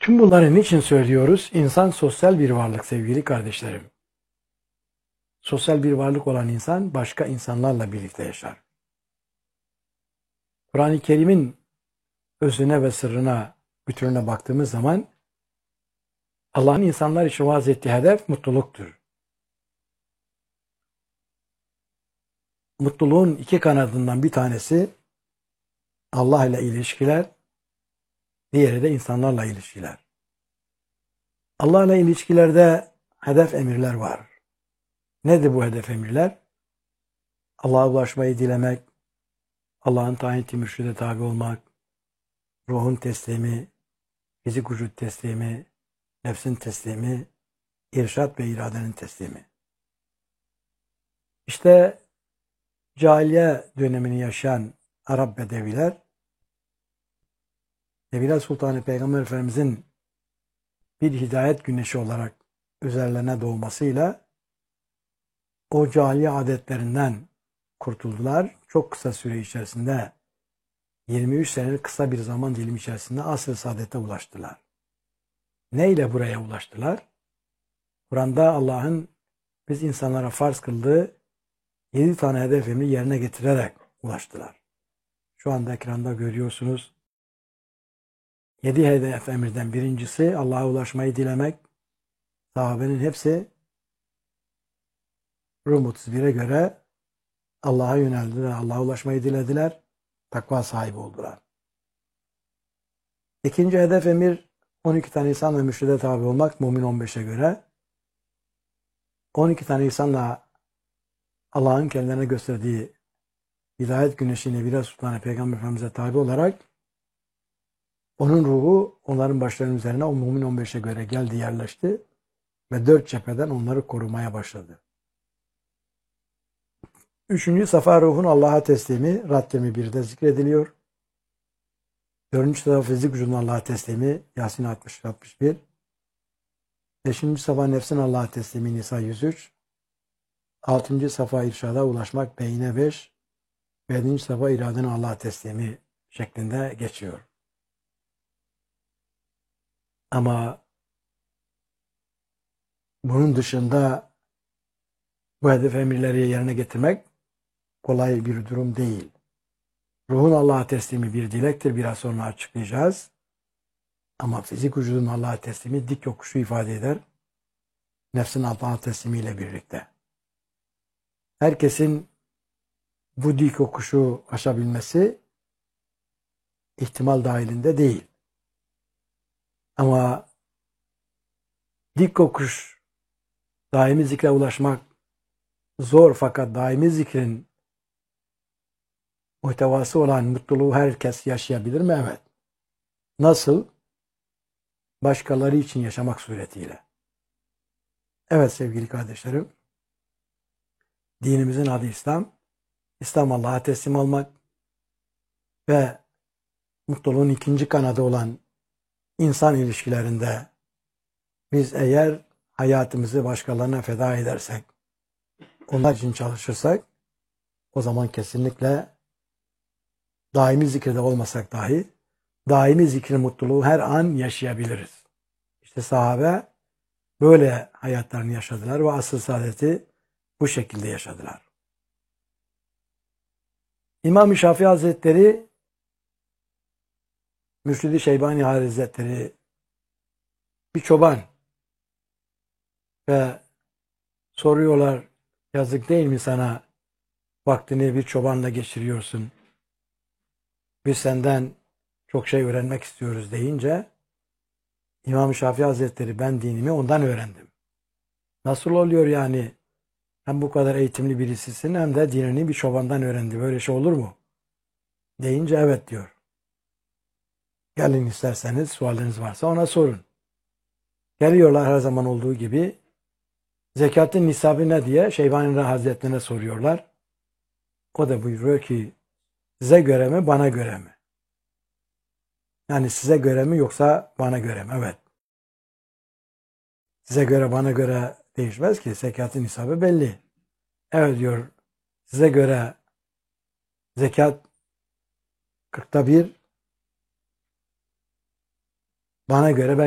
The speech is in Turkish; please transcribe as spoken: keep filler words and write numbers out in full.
Tüm bunları niçin söylüyoruz? İnsan sosyal bir varlık sevgili kardeşlerim. Sosyal bir varlık olan insan başka insanlarla birlikte yaşar. Kur'an-ı Kerim'in özüne ve sırrına, bütününe baktığımız zaman Allah'ın insanlar için vaaz ettiği hedef mutluluktur. Mutluluğun iki kanadından bir tanesi Allah ile ilişkiler, diğeri de insanlarla ilişkiler. Allah ile ilişkilerde hedef emirler var. Nedir bu hedef emirler? Allah'a ulaşmayı dilemek, Allah'ın tayin ettiği mürşide tabi olmak, ruhun teslimi, fizik vücut teslimi, nefsin teslimi, irşat ve iradenin teslimi. İşte cahiliye dönemini yaşayan Arap bedeviler, Nebiler Sultanı Peygamber Efendimizin bir hidayet güneşi olarak üzerlerine doğmasıyla o cahiliye adetlerinden kurtuldular. Çok kısa süre içerisinde, yirmi üç senelik kısa bir zaman dilimi içerisinde asr-ı saadete ulaştılar. Neyle buraya ulaştılar? Kur'an'da Allah'ın biz insanlara farz kıldığı yedi tane hedef emri yerine getirerek ulaştılar. Şu anda ekranda görüyorsunuz. Yedi hedef emirden birincisi Allah'a ulaşmayı dilemek. Sahabenin hepsi Rum otuz bire göre Allah'a yöneldiler, Allah'a ulaşmayı dilediler, takva sahibi oldular. İkinci hedef emir on iki tane insan ve mürşide tabi olmak, Mümin on beşe göre. on iki tane insanla Allah'ın kendilerine gösterdiği hidayet güneşine Nebiler Sultanı Peygamber Efendimiz'e tabi olarak onun ruhu onların başlarının üzerine o Mümin on beşe göre geldi, yerleşti ve dört cepheden onları korumaya başladı. Üçüncü safa ruhun Allah'a teslimi, Rad yirmi birde zikrediliyor. Dördüncü safa fizik vücudun Allah'a teslimi, Yasin altmış altmış bir. Beşinci safa nefsin Allah'a teslimi, Nisa yüz üç. Altıncı safa irşada ulaşmak, Beyne beş. Yedinci safa iradenin Allah'a teslimi şeklinde geçiyor. Ama bunun dışında bu hedef emirleri yerine getirmek kolay bir durum değil. Ruhun Allah'a teslimi bir dilektir. Biraz sonra açıklayacağız. Ama fizik vücudun Allah'a teslimi dik yokuşu ifade eder. Nefsin Allah'a teslimiyle birlikte. Herkesin bu dik yokuşu aşabilmesi ihtimal dahilinde değil. Ama dik yokuş, daimi zikre ulaşmak zor, fakat daimi zikrin muhtevası olan mutluluğu herkes yaşayabilir mi? Evet. Nasıl? Başkaları için yaşamak suretiyle. Evet sevgili kardeşlerim, dinimizin adı İslam. İslam Allah'a teslim olmak ve mutluluğun ikinci kanadı olan insan ilişkilerinde biz eğer hayatımızı başkalarına feda edersek, onlar için çalışırsak, o zaman kesinlikle daimi zikirde olmasak dahi daimi zikrin mutluluğu her an yaşayabiliriz. İşte sahabe böyle hayatlarını yaşadılar ve asr-ı saadeti bu şekilde yaşadılar. İmam-ı Şafii Hazretleri, Mürşid-i Şeybani Hazretleri bir çoban ve soruyorlar, yazık değil mi sana, vaktini bir çobanla geçiriyorsun, biz senden çok şey öğrenmek istiyoruz deyince İmam-ı Şafii Hazretleri ben dinimi ondan öğrendim. Nasıl oluyor yani? Hem bu kadar eğitimli birisisin hem de dinini bir çobandan öğrendi. Böyle şey olur mu? Deyince evet diyor. Gelin isterseniz, sualleriniz varsa ona sorun. Geliyorlar her zaman olduğu gibi. Zekatın nisabı ne diye Şeybani Hazretlerine soruyorlar. O da buyuruyor ki size göre mi, bana göre mi? Yani size göre mi yoksa bana göre mi? Evet. Size göre bana göre değişmez ki. Zekatın nisabı belli. Evet diyor. Size göre zekat kırkta bir, bana göre